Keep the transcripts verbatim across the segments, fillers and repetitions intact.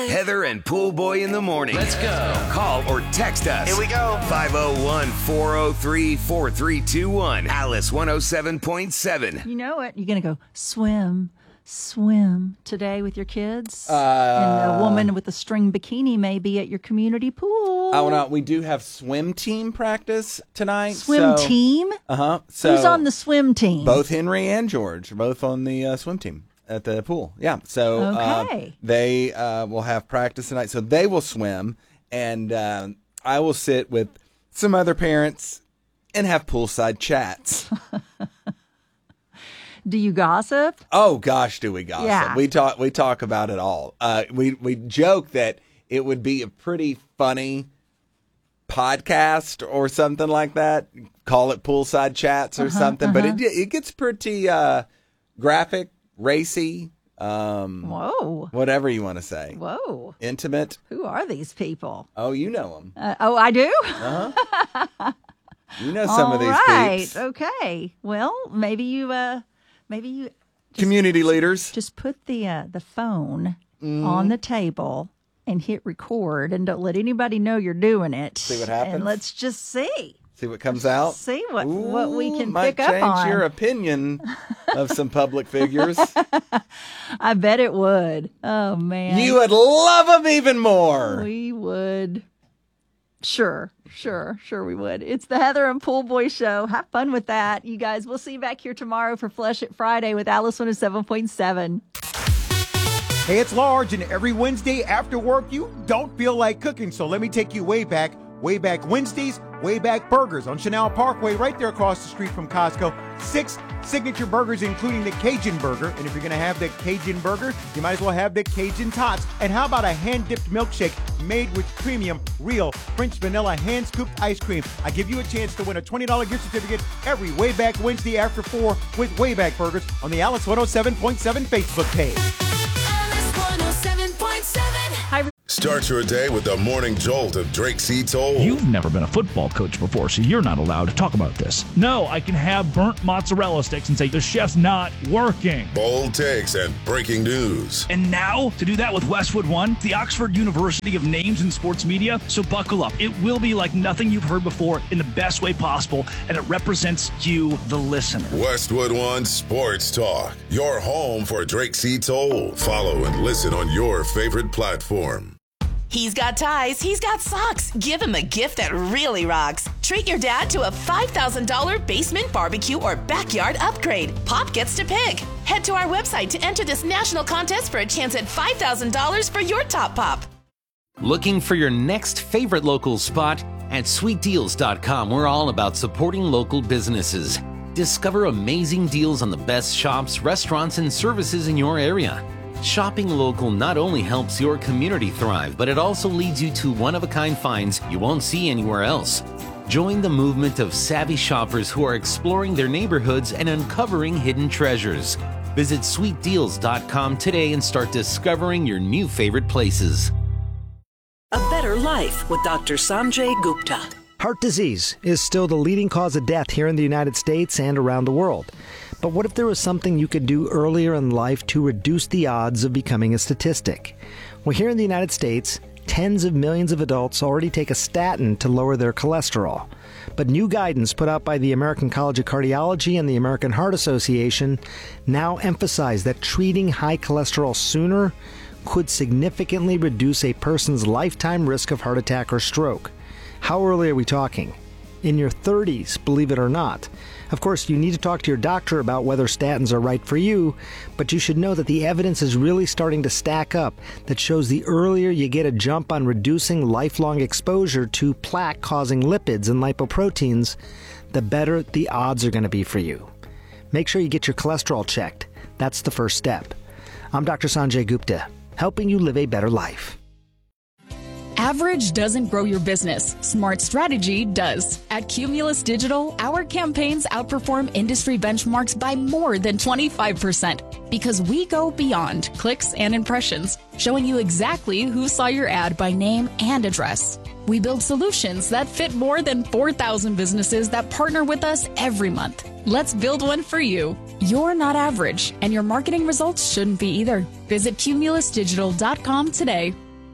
Heather and Pool Boy in the morning. Let's go. Call or text us. Here we go. five oh one, four oh three, four three two one. Alice one oh seven point seven. You know it. You're going to go swim, swim today with your kids. Uh, and a woman with a string bikini may be at your community pool. Oh, no, we do have swim team practice tonight. Swim so, team? Uh-huh. So Who's on the swim team? Both Henry and George are both on the uh, swim team at the pool. Yeah. So Okay. uh, they uh, will have practice tonight. So they will swim, and uh, I will sit with some other parents and have poolside chats. Do you gossip? Oh gosh, do we gossip? Yeah. We talk. We talk about it all. Uh, we we joke that it would be a pretty funny podcast or something like that. Call it poolside chats or Uh-huh, something. But uh-huh. it it gets pretty uh, graphic, racy. Um, Whoa. Whatever you want to say. Whoa. Intimate. Who are these people? Oh, you know them. Uh, oh, I do? Uh-huh. You know some All of these right. peeps. Okay. Well, maybe you, uh, maybe you just, Community leaders. just put the uh, the phone Mm-hmm. on the table and hit record, and don't let anybody know you're doing it. See what happens? And let's just see. See what comes out. See what what we Ooh, can might pick up change on. your opinion of some public figures. I bet it would. Oh man, You would love them even more. we would. Sure, sure, sure we would. It's the Heather and Pool Boy Show. Have fun with that, you guys. We'll see you back here tomorrow for Flush It Friday with Alice one oh seven point seven. Hey, it's Large, and every Wednesday after work, you don't feel like cooking, so let me take you way back. Way Back Wednesdays, Way Back Burgers on Chanel Parkway, right there across the street from Costco. Six signature burgers, including the Cajun Burger. And if you're going to have the Cajun Burger, you might as well have the Cajun Tots. And how about a hand-dipped milkshake made with premium, real French vanilla hand-scooped ice cream? I give you a chance to win a twenty dollars gift certificate every Way Back Wednesday after four with Way Back Burgers on the Alice one oh seven point seven Facebook page. Alice one oh seven point seven. Start your day with the morning jolt of Drake C. Toll. You've never been a football coach before, so you're not allowed to talk about this. No, I can have burnt mozzarella sticks and say the chef's not working. Bold takes and breaking news. And now, to do that with Westwood One, the Oxford University of Names in Sports Media, so buckle up. It will be like nothing you've heard before in the best way possible, and it represents you, the listener. Westwood One Sports Talk, your home for Drake C. Toll. Follow and listen on your favorite platform. He's got ties, he's got socks. Give him a gift that really rocks. Treat your dad to a five thousand dollars basement barbecue or backyard upgrade. Pop gets to pick. Head to our website to enter this national contest for a chance at five thousand dollars for your top pop. Looking for your next favorite local spot? At sweet deals dot com, we're all about supporting local businesses. Discover amazing deals on the best shops, restaurants, and services in your area. Shopping local not only helps your community thrive, but it also leads you to one-of-a-kind finds you won't see anywhere else. Join the movement of savvy shoppers who are exploring their neighborhoods and uncovering hidden treasures. Visit sweet deals dot com today and start discovering your new favorite places. A Better Life with Doctor Sanjay Gupta. Heart disease is still the leading cause of death here in the United States and around the world. But what if there was something you could do earlier in life to reduce the odds of becoming a statistic? Well, here in the United States, tens of millions of adults already take a statin to lower their cholesterol. But new guidance put out by the American College of Cardiology and the American Heart Association now emphasize that treating high cholesterol sooner could significantly reduce a person's lifetime risk of heart attack or stroke. How early are we talking? In your thirties, believe it or not. Of course, you need to talk to your doctor about whether statins are right for you, but you should know that the evidence is really starting to stack up that shows the earlier you get a jump on reducing lifelong exposure to plaque-causing lipids and lipoproteins, the better the odds are going to be for you. Make sure you get your cholesterol checked. That's the first step. I'm Doctor Sanjay Gupta, helping you live a better life. Average doesn't grow your business. Smart strategy does. At Cumulus Digital, our campaigns outperform industry benchmarks by more than twenty-five percent because we go beyond clicks and impressions, showing you exactly who saw your ad by name and address. We build solutions that fit more than four thousand businesses that partner with us every month. Let's build one for you. You're not average, and your marketing results shouldn't be either. Visit cumulus digital dot com today.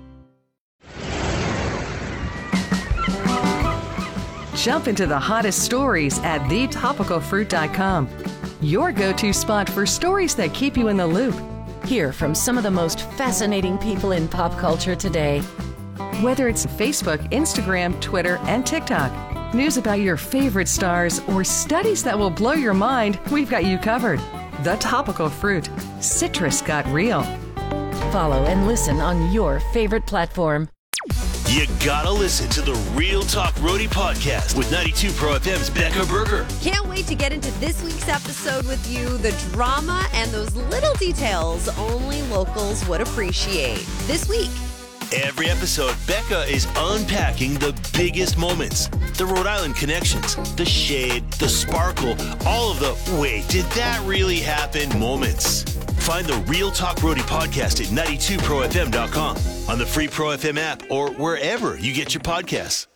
Jump into the hottest stories at the topical fruit dot com. Your go-to spot for stories that keep you in the loop. Hear from some of the most fascinating people in pop culture today. Whether it's Facebook, Instagram, Twitter, and TikTok, news about your favorite stars, or studies that will blow your mind, we've got you covered. The Topical Fruit. Citrus got real. Follow and listen on your favorite platform. You gotta listen to the Real Talk Roadie podcast with ninety-two Pro F M's Becca Berger. Can't wait to get into this week's episode with you. The drama and those little details only locals would appreciate. This week. Every episode, Becca is unpacking the biggest moments, the Rhode Island connections, the shade, the sparkle, all of the wait, did that really happen moments. Find the Real Talk Roadie podcast at ninety-two pro f m dot com, on the free Pro F M app, or wherever you get your podcasts.